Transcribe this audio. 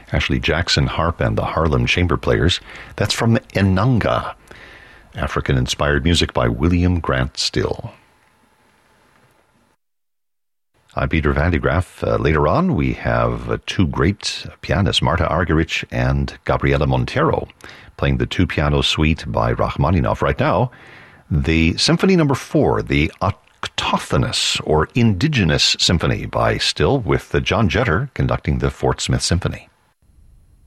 Ashley Jackson Harp and the Harlem Chamber Players. That's from Enanga, African-inspired music by William Grant Still. I'm Peter Van de Graaff. Later on, we have two great pianists, Marta Argerich and Gabriela Montero, playing the two-piano suite by Rachmaninoff. Right now, the Symphony No. 4, the Autochthonous or Indigenous Symphony by Still, with John Jetter conducting the Fort Smith Symphony.